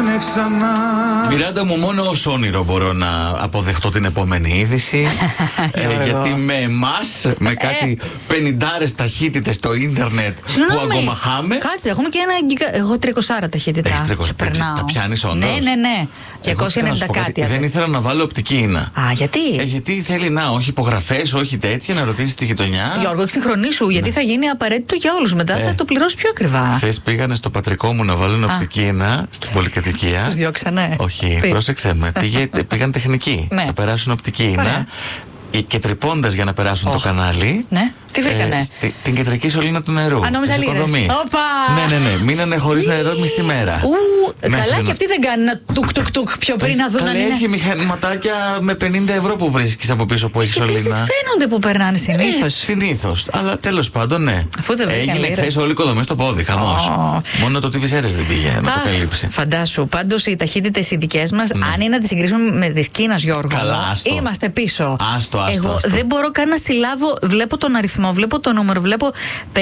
πάνε ξανά. Μιράντα μου, μόνο ως όνειρο μπορώ να αποδεχτώ την επόμενη είδηση. Γιατί με εμάς, με κάτι 50 ταχύτητες στο ίντερνετ που αγκομαχάμε. Κάτσε, έχουμε και ένα εγώ 300 ταχύτητα. Τα πιάνεις όντως? Ναι. 290 κάτι. Δεν ήθελα να βάλω οπτική ίνα. Α, γιατί? Γιατί θέλει όχι υπογραφές, όχι τέτοια, να ρωτήσεις τη γειτονιά. Γιώργο, εξυγχρονίσου, γιατί θα γίνει απαραίτητο για όλους. Μετά θα το πληρώσει πιο ακριβά. Χθες πήγανε στο πατρικό μου να βάλουν οπτική ίνα στην πολυκατοικία. Τους διώξανε? Όχι, πρόσεξε με. Πήγαν τεχνικοί να περάσουν οπτική ίνα. Και τρυπώντας για να περάσουν το κανάλι. Ναι. Τι βρήκανε? Την κεντρική σωλήνα του νερού. Νόμιζα λίρες. Ναι. Μείνανε χωρίς νερό μισή μέρα. Καλά, και αυτοί δεν κάνουν ένα τουκ πιο πριν να δουν αν είναι. Έχει μηχανηματάκια με 50 ευρώ που βρίσκεις από πίσω που έχει σωλήνα. Και επίσης φαίνονται που περνάνε συνήθως. Συνήθως. Αλλά τέλος πάντων, ναι. Έγινε χθες όλη η οικοδομή στο πόδι. Χαμός. Μόνο το TV Series δεν πήγε να το καλύψει. Φαντάσου. Πάντως οι ταχύτητες οι δικές μας, αν είναι να τις συγκρίσουμε με τις Κίνας, Γιώργο, είμαστε πίσω. Εγώ δεν μπορώ καν να συλλάβω. Βλέπω τον αριθμό, βλέπω το νούμερο, βλέπω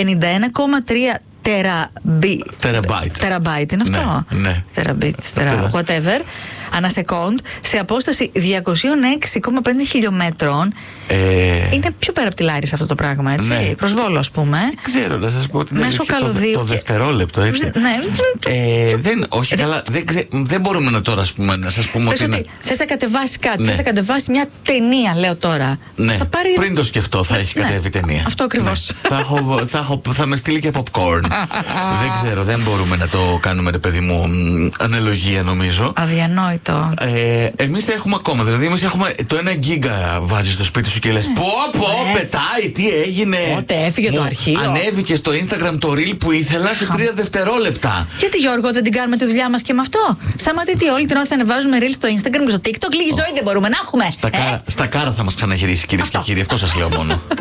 51,3 τεραμπάιτ είναι αυτό? Ναι. Whatever. Ανά σεκόντ, σε απόσταση 206,5 χιλιόμετρων. Είναι πιο πέρα από τη Λάρισα αυτό το πράγμα, έτσι. Ναι. Προσβόλο, ας πούμε. Δεν ξέρω, να σας πω την μέσω καλωδίου. Το δευτερόλεπτο, έτσι. Ναι. Όχι καλά, δεν μπορούμε να τώρα να σας πούμε ότι. Θες να κατεβάσει κάτι, θες να κατεβάσει μια ταινία, λέω τώρα. Ναι. Πριν το σκεφτώ, θα έχει κατέβει ταινία. Αυτό ακριβώς. Θα με στείλει και popcorn. Δεν ξέρω, δεν μπορούμε να το κάνουμε, ρε παιδί μου, αναλογία νομίζω. Αδιανόητο. Εμείς έχουμε ακόμα, δηλαδή εμείς έχουμε το 1 γίγκα βάζεις στο σπίτι σου και λες πω, πετάει, τι έγινε. Πότε έφυγε το αρχείο. Ανέβηκε στο Instagram το reel που ήθελα σε 3 δευτερόλεπτα. Γιατί, Γιώργο, δεν την κάνουμε τη δουλειά μας και με αυτό? Σταματήτη όλη την ώρα θα ανεβάζουμε reel στο Instagram και στο TikTok. Λίγη ζωή δεν μπορούμε να έχουμε. Στα κάρα θα μας ξαναγυρίσει, κυρίες και κύριοι, αυτό σας λέω μόνο.